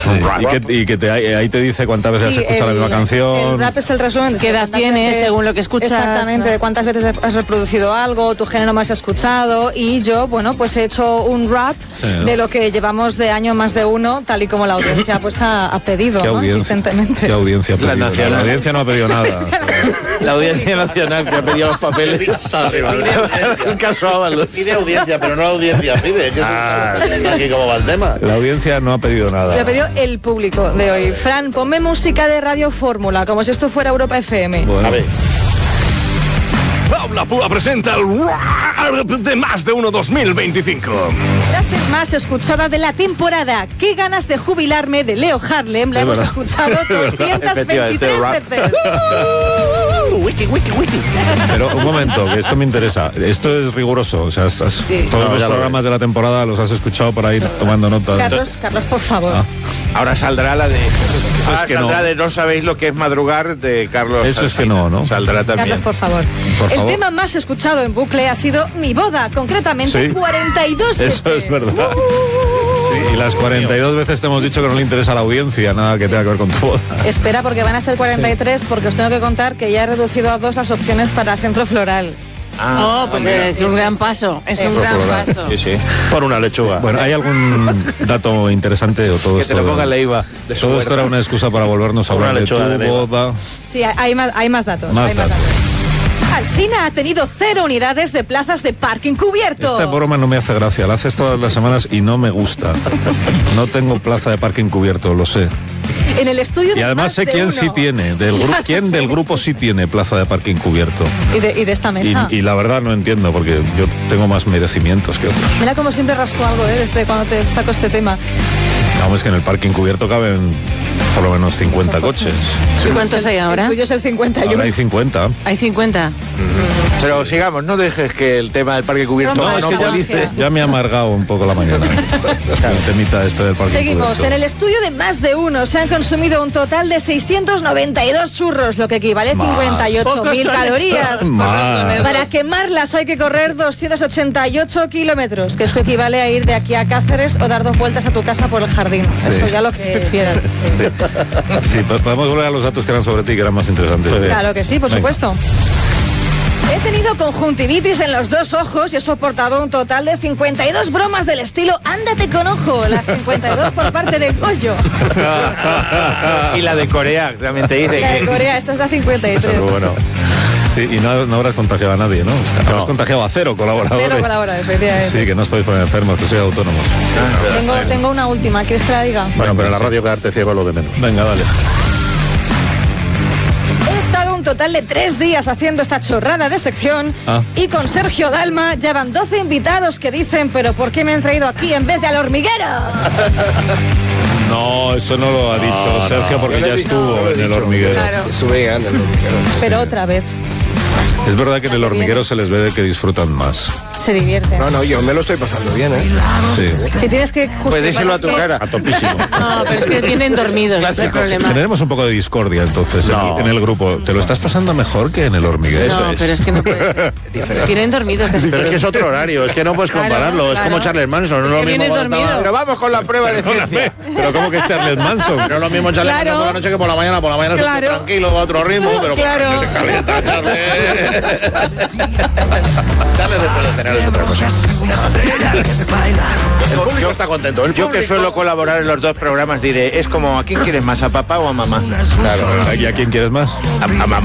Y que ahí te dice cuántas veces has escuchado la misma canción. El rap es el resumen de qué edad tienes, según lo que escuchas. Exactamente, de cuántas veces has reproducido algo, tu género más escuchado. Y yo, bueno, pues he hecho un rap de lo que llevamos de año más de uno, tal y como la audiencia pues ha pedido, ¿no? Insistentemente. ¿Qué audiencia ha pedido? La audiencia no ha pedido nada. La Audiencia Nacional que ha pedido los papeles. Un caso Ábalos. Pide audiencia, pero no la audiencia pide. Aquí cómo va el tema. La audiencia no ha pedido nada. Lo ha pedido el público de hoy. Fran, ponme música de Radio Fórmula, como si esto fuera Europa FM. Bueno. A ver. La Púa presenta el de Más de Uno 2025. Frase más escuchada de la temporada. Qué ganas de jubilarme, de Leo Harlem. La hemos escuchado 223 veces. Wiki. Pero un momento, que esto me interesa. Esto es riguroso. O sea, todos los programas de la temporada los has escuchado para ir tomando nota. Carlos, por favor. Ahora saldrá la de... Ahora saldrá de No sabéis lo que es madrugar de Carlos. Eso es que no. Saldrá también. Carlos, por favor. El tema más escuchado en bucle ha sido Mi boda, concretamente 42 veces. Eso es verdad. Sí, y las 42 veces te hemos dicho que no le interesa a la audiencia nada que tenga que ver con tu boda. Espera, porque van a ser 43, porque os tengo que contar que ya he reducido a 2 las opciones para centro floral. Pues es un gran paso. Es un gran paso. Sí. Por una lechuga. Bueno, ¿hay algún dato interesante o todo Que esto? te lo ponga la IVA. Todo esto era una excusa para volvernos a hablar de tu boda. Sí, hay más datos. Hay más datos. Alsina ha tenido 0 unidades de plazas de parking cubierto. Esta broma no me hace gracia, la haces todas las semanas y no me gusta. No tengo plaza de parking cubierto, lo sé. En el estudio y además sé quién sí tiene, quién del grupo sí tiene plaza de parking cubierto. Y de esta mesa. Y la verdad no entiendo, porque yo tengo más merecimientos que otros. Mira como siempre rasco algo, desde cuando te saco este tema. No, es que en el parking cubierto caben por lo menos 50 coches. ¿Y cuántos hay ahora? El tuyo es el 51. Ahora hay 50. Hay 50. Pero sigamos, no dejes que el tema del parque cubierto monopolice. Ya me ha amargado un poco la mañana. El temita este del parking Seguimos. cubierto. En el estudio de Más de Uno se han consumido un total de 692 churros, lo que equivale a 58.000 calorías. Para quemarlas hay que correr 288 kilómetros, que esto equivale a ir de aquí a Cáceres o dar 2 vueltas a tu casa por el jardín. Eso ya lo que prefieran. Sí, podemos volver a los datos que eran sobre ti, que eran más interesantes. Claro que sí, por supuesto. He tenido conjuntivitis en los 2 ojos y he soportado un total de 52 bromas del estilo ándate con ojo, las 52 por parte de Goyo. Y la de Corea, también te dice La de Corea, esta es la 53. Pero bueno. Sí, y no habrás contagiado a nadie, ¿no? Habrás contagiado a 0 colaboradores. 0 colaboradores, efectivamente. Sí, que no os podéis poner enfermos, que sois autónomos. Tengo una última, ¿quieres que la diga? Bueno, pero en la radio quedarte ciego es lo de menos. Venga, dale. He estado un total de 3 días haciendo esta chorrada de sección y con Sergio Dalma ya van 12 invitados que dicen, pero ¿por qué me han traído aquí en vez de al hormiguero? No, eso no lo ha dicho Sergio porque ya estuvo en el hormiguero. Claro. Estuve en el hormiguero. Pero otra vez. Es verdad que en el hormiguero se les ve de que disfrutan más. Se divierten. No, yo me lo estoy pasando bien, Sí. Si tienes que Pues díselo a tu cara. A topísimo. No, pero es que tienen dormidos, ese es el problema. Tenemos un poco de discordia entonces en el grupo. ¿Te lo estás pasando mejor que en el hormiguero? No, pero es que no puede ser. Tienen dormidos. Pero es que es otro horario, es que no puedes compararlo. Claro. Es como Charles Manson, no es lo mismo. Pero vamos con la prueba de ciencia. Pero ¿cómo que Charles Manson? No es lo mismo Charles Manson por la noche que por la mañana. Por la mañana Claro. es tranquilo, va a otro ritmo, pero por la Claro. noche se calienta, Charles. Charles después de cenar es otra cosa. El público está contento. Yo que suelo colaborar en los 2 programas diré, es como, ¿a quién quieres más, a papá o a mamá? Claro. ¿Y a quién quieres más? A mamá.